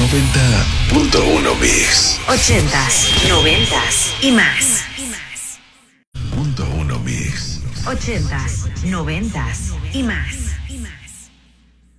90.1 Mix. 80s, 90s y más. Punto 1 Mix. 80s, 90s y más.